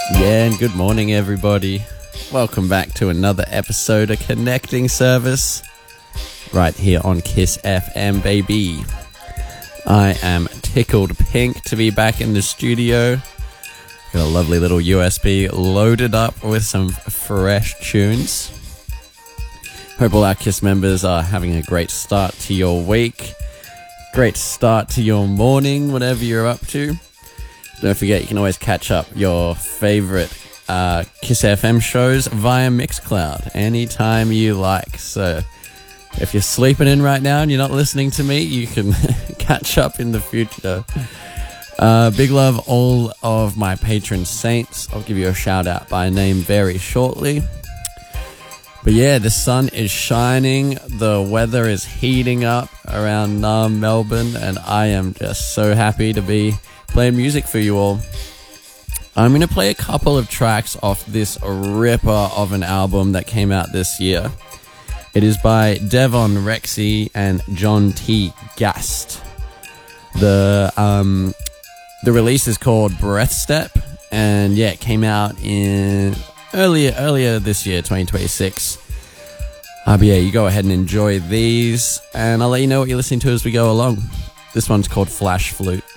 Yeah, and good morning, everybody. Welcome back to another episode of Connecting Service right here on Kiss FM, baby. I am tickled pink to be back in the studio. Got a lovely little USB loaded up with some fresh tunes. Hope all our Kiss members are having a great start to your week. Great start to your morning, whatever you're up to. Don't forget, you can always catch up your favorite Kiss FM shows via Mixcloud anytime you like. So if you're sleeping in right now and you're not listening to me, you can catch up in the future. Big love all of my patron saints. I'll give you a shout out by name very shortly. But yeah, the sun is shining, the weather is heating up around Melbourne, and I am just so happy to be playing music for you all. I'm going to play a couple of tracks off this ripper of an album that came out this year. It is by Devon Rexy and John T. Gast. The release is called Breath Step, and yeah, it came out in earlier this year, 2026. But yeah, you go ahead and enjoy these, and I'll let you know what you're listening to as we go along. This one's called Flash Flute.